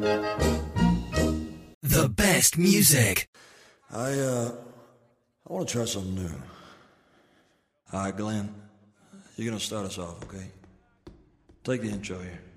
The best music. I want to try something new. All right, Glenn, you're going to start us off, okay? Take the intro here.